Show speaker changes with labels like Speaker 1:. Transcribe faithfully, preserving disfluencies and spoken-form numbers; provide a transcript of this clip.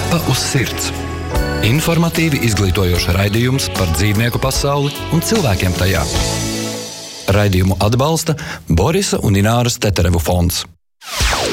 Speaker 1: Lapa uz sirds. Informatīvi izglītojošs raidījums par dzīvnieku pasauli un cilvēkiem tajā. Raidījumu atbalsta Borisa un Ināras Teterevu fonds.